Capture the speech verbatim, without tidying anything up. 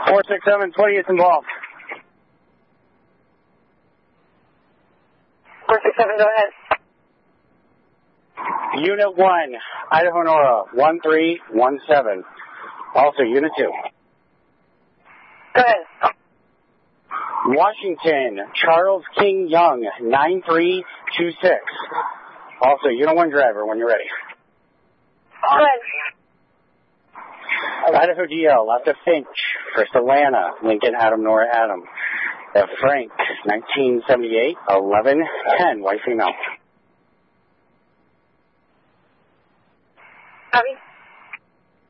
four six seven twenty is involved. four six seven, go ahead. Unit one, Idaho Nora, one three one seven. Also, Unit two. Go ahead. Washington, Charles King Young, nine three two six. Also, Unit one driver, when you're ready. Go ahead. Idaho D L, left of Finch, for Savannah, Lincoln Adam Nora Adam. F. Frank, nineteen seventy-eight, eleven ten, white female. Copy.